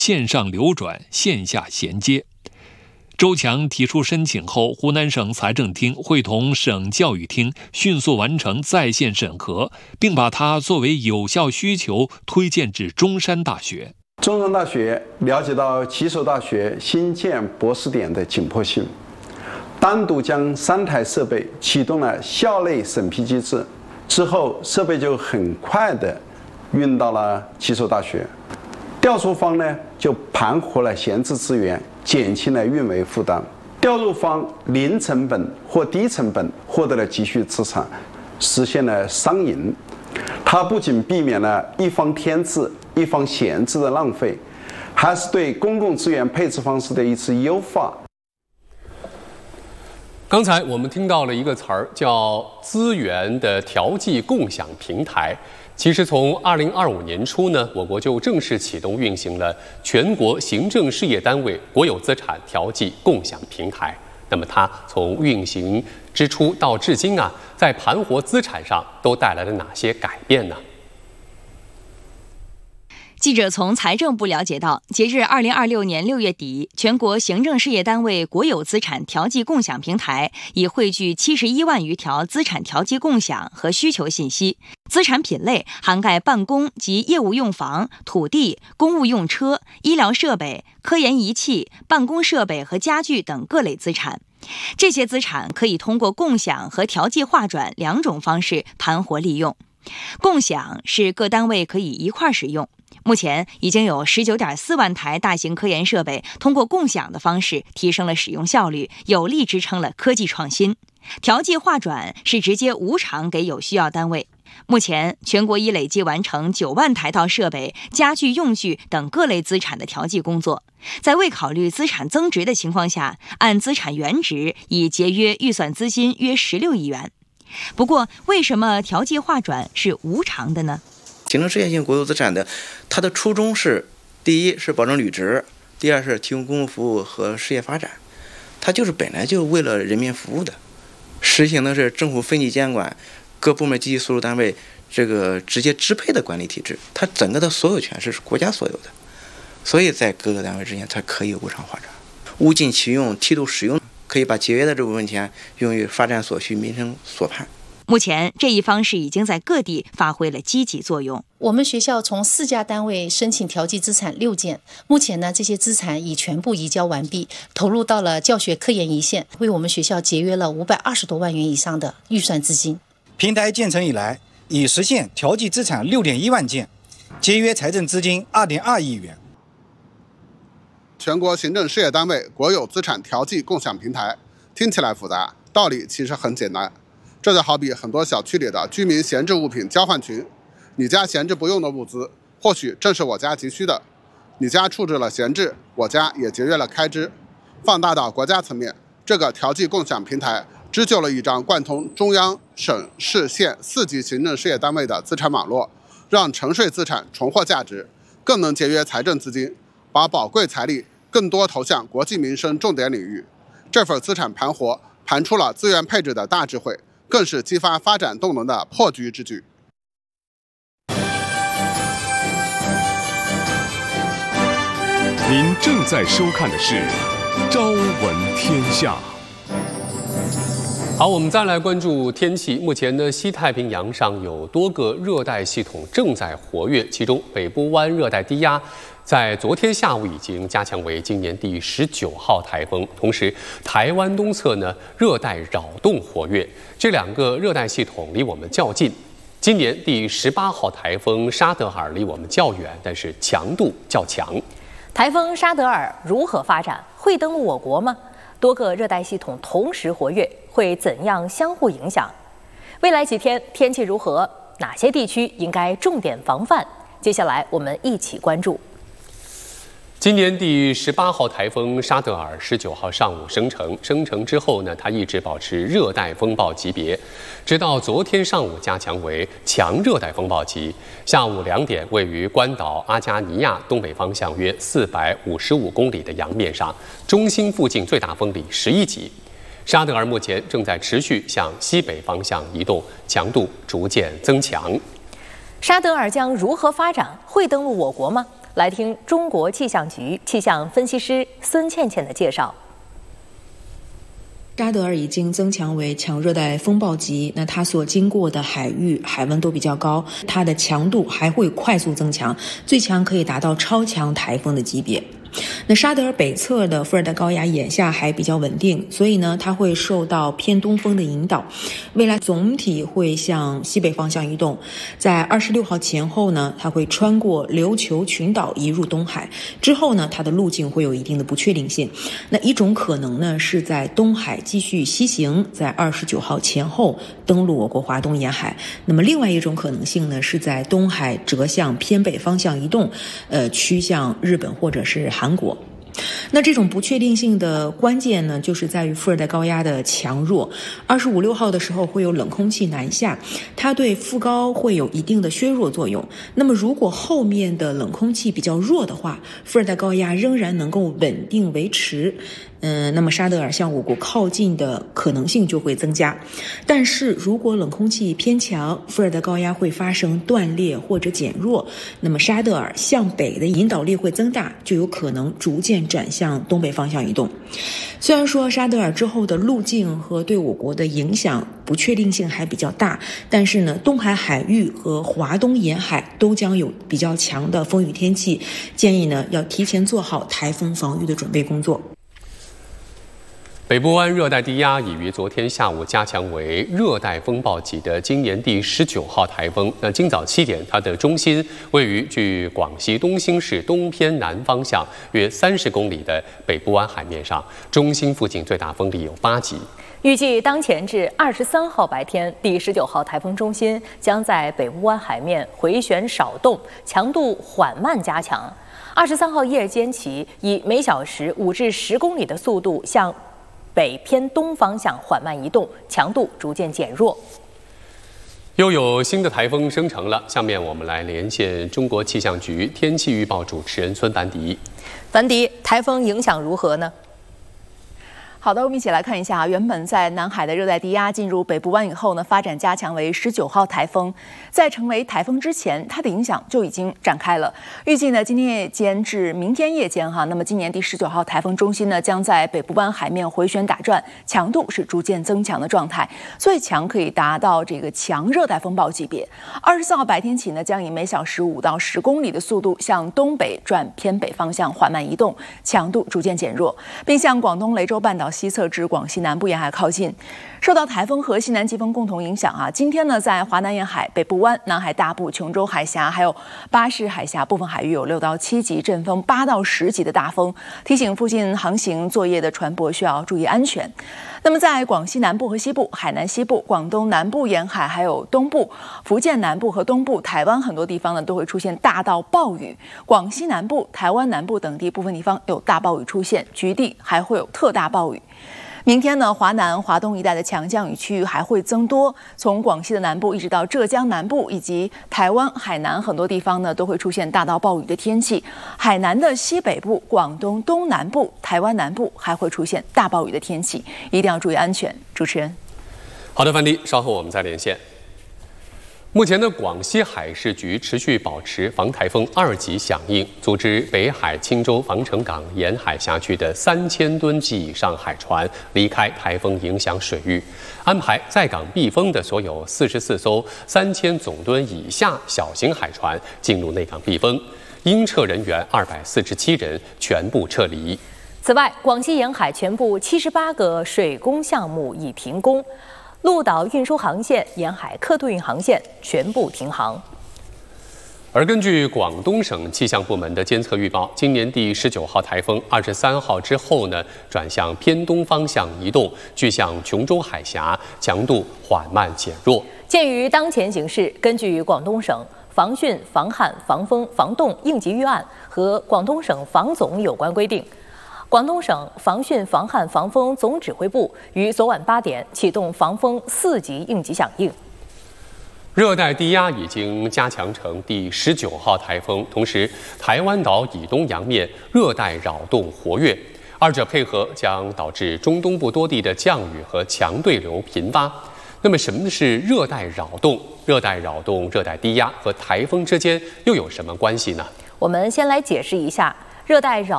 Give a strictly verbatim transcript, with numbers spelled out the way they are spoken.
线上流转、线下衔接。周强提出申请后，湖南省财政厅会同省教育厅迅速完成在线审核，并把它作为有效需求推荐至中山大学。 中山大学了解到几所大学新建博士点的紧迫性，单独将三台设备启动了校内审批机制，之后设备就很快的运到了几所大学。调出方呢就盘活了闲置资源，减轻了运维负担。调入方零成本或低成本获得了急需资产，实现了双赢。它不仅避免了一方添置、一方闲置的浪费，还是对公共资源配置方式的一次优化。 刚才我们听到了一个词儿，叫资源的调剂共享平台。其实从二零二五年初呢，我国就正式启动运行了全国行政事业单位国有资产调剂共享平台。那么它从运行之初到至今啊，在盘活资产上都带来了哪些改变呢？ 记者从财政部了解到，截至二零二六年六月底，全国行政事业单位国有资产调剂共享平台已汇聚七十一万余条资产调剂共享和需求信息，资产品类涵盖办公及业务用房、土地、公务用车、医疗设备、科研仪器、办公设备和家具等各类资产。这些资产可以通过共享和调剂划转两种方式盘活利用。共享是各单位可以一块使用。目前已经有 十九点四万台大型科研设备通过共享的方式提升了使用效率，有力支撑了科技创新。调剂划转是直接无偿给有需要单位。目前全国已累计完成九万台套设备、家具用具等各类资产的调剂工作，在未考虑资产增值的情况下，按资产原值已节约预算资金约十六亿元。不过，为什么调剂划转是无偿的呢？ 行政事业性国有资产的，它的初衷是：第一是保证履职，第二是提供公共服务和事业发展。它就是本来就为了人民服务的，实行的是政府分级监管、各部门积极所属单位这个直接支配的管理体制，它整个的所有权是国家所有的，所以在各个单位之间，它可以无偿划转，物尽其用，梯度使用，可以把节约的这部分钱用于发展所需、民生所盼。 目前这一方式已经在各地发挥了积极作用。 我们学校从四家单位申请调剂资产六件，目前呢这些资产已全部移交完毕，投入到了教学科研一线，为我们学校节约了五百二十多万元以上的预算资金。 平台建成以来，已实现调剂资产六点一万件，节约财政资金二点二亿元。 全国行政事业单位国有资产调剂共享平台，听起来复杂，道理其实很简单。这就好比很多小区里的居民闲置物品交换群，你家闲置不用的物资，或许正是我家急需的。你家处置了闲置，我家也节约了开支。放大到国家层面，这个调剂共享平台织就了一张贯通中央、省、市、县四级行政事业单位的资产网络，让沉睡资产重获价值，更能节约财政资金，把宝贵财力更多投向国计民生重点领域。这份资产盘活盘出了资源配置的大智慧，更是激发发展动能的破局之举。 您正在收看的是《朝闻天下》。 好，我们再来关注天气。目前呢，西太平洋上有多个热带系统正在活跃，其中北部湾热带低压在昨天下午已经加强为今年第十九号台风。同时，台湾东侧呢热带扰动活跃，这两个热带系统离我们较近。今年第十八号台风沙德尔离我们较远，但是强度较强。 台风沙德尔如何发展？会登陆我国吗？多个热带系统同时活跃，会怎样相互影响？未来几天天气如何？哪些地区应该重点防范？接下来我们一起关注。 今年第十八号台风沙德尔十九号上午生成，生成之后呢，它一直保持热带风暴级别，直到昨天上午加强为强热带风暴级。下午两点，位于关岛阿加尼亚东北方向约四百五十五公里的洋面上，中心附近最大风力十一级。沙德尔目前正在持续向西北方向移动，强度逐渐增强。 沙德尔将如何发展？会登陆我国吗？ 来听中国气象局气象分析师孙倩倩的介绍。 沙德尔已经增强为强热带风暴级，那它所经过的海域海温都比较高，它的强度还会快速增强，最强可以达到超强台风的级别。那沙德尔北侧的副热带高压眼下还比较稳定，所以呢，它会受到偏东风的引导，未来总体会向西北方向移动。在二十六号前后呢，它会穿过琉球群岛移入东海，之后呢，它的路径会有一定的不确定性。那一种可能呢，是在东海继续西行，在二十九号前后登陆我国华东沿海。那么另外一种可能性呢，是在东海折向偏北方向移动，呃，趋向日本或者是韩国。那这种不确定性的关键呢，就是在于副热带高压的强弱。二十五六号的时候会有冷空气南下，它对副高会有一定的削弱作用。那么如果后面的冷空气比较弱的话，副热带高压仍然能够稳定维持。嗯，那么沙德尔向我国靠近的可能性就会增加。但是如果冷空气偏强，副热带高压会发生断裂或者减弱，那么沙德尔向北的引导力会增大，就有可能逐渐转向东北方向移动。虽然说沙德尔之后的路径和对我国的影响不确定性还比较大，但是呢，东海海域和华东沿海都将有比较强的风雨天气，建议呢要提前做好台风防御的准备工作。 北部湾热带低压已于昨天下午加强为热带风暴级的今年第十九号台风。那今早七点，它的中心位于距广西东兴市东偏南方向约三十公里的北部湾海面上，中心附近最大风力有八级。 预计当前至二十三号白天，第十九号台风中心将在北部湾海面回旋少动，强度缓慢加强。二十三号夜间起，以每小时五至十公里的速度向北偏东方向缓慢移动，强度逐渐减弱。 又有新的台风生成了，下面我们来连线中国气象局天气预报主持人孙凡迪。 凡迪，台风影响如何呢？ 好的，我们一起来看一下，原本在南海的热带低压进入北部湾以后呢，发展加强为十九号台风。在成为台风之前，它的影响就已经展开了。预计呢，今天夜间至明天夜间哈，那么今年第十九号台风中心呢，将在北部湾海面回旋打转，强度是逐渐增强的状态，最强可以达到这个强热带风暴级别。二十四号白天起呢，将以每小时五到十公里的速度向东北转偏北方向缓慢移动，强度逐渐减弱，并向广东雷州半岛西侧至广西南部沿海靠近。受到台风和西南季风共同影响啊，今天呢，在华南沿海、北部湾、南海大部、琼州海峡还有巴士海峡部分海域有六到七级阵风，八到十级的大风，提醒附近航行作业的船舶需要注意安全。那么在广西南部和西部、海南西部、广东南部沿海还有东部、福建南部和东部、台湾很多地方呢都会出现大到暴雨，广西南部、台湾南部等地部分地方有大暴雨出现，局地还会有特大暴雨。明天呢，华南、华东一带的强降雨区域还会增多，从广西的南部一直到浙江南部以及台湾、海南很多地方呢，都会出现大到暴雨的天气。海南的西北部、广东东南部、台湾南部还会出现大暴雨的天气，一定要注意安全。主持人， 好的，范迪，稍后我们再连线。目前呢，广西海事局持续保持防台风二级响应，组织北海钦州防城港沿海辖区的三千吨级以上海船离开台风影响水域，安排在港避风的所有四十四艘三千总吨以下小型海船进入内港避风，应撤人员二百四十七人全部撤离。 此外，广西沿海全部七十八个水工项目已停工。陆岛运输航线、沿海客渡运航线全部停航。 而根据广东省气象部门的监测预报，今年第十九号台风二十三号之后呢，转向偏东方向移动，距向琼州海峡，强度缓慢减弱。 鉴于当前形势，根据广东省防汛、防旱、防风、防冻应急预案和广东省防总有关规定，广东省防汛防旱防风总指挥部于昨晚八点启动防风四级应急响应。 热带低压已经加强成第十九号台风，同时台湾岛以东洋面热带扰动活跃，二者配合将导致中东部多地的降雨和强对流频发。那么什么是热带扰动？热带扰动、热带低压和台风之间又有什么关系呢？ 我们先来解释一下热带扰